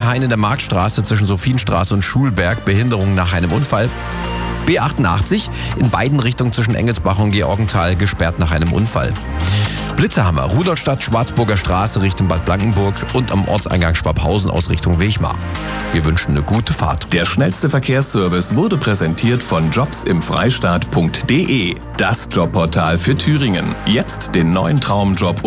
Hain in der Marktstraße zwischen Sophienstraße und Schulberg, Behinderung nach einem Unfall. B88 in beiden Richtungen zwischen Engelsbach und Georgenthal, gesperrt nach einem Unfall. Blitzerhammer, Rudolstadt, Schwarzburger Straße Richtung Bad Blankenburg und am Ortseingang Schwabhausen aus Richtung Wechmar. Wir wünschen eine gute Fahrt. Der schnellste Verkehrsservice wurde präsentiert von jobsimfreistaat.de, das Jobportal für Thüringen. Jetzt den neuen Traumjob